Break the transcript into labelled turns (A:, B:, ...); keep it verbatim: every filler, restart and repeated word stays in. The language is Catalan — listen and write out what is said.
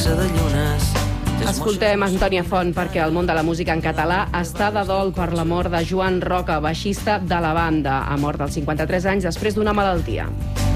A: casa de llunes.
B: Escoltem Antònia Font perquè el món de la música en català està de dol per la mort de Joan Roca, baixista de la banda. Ha mort als cinquanta-tres anys després d'una malaltia.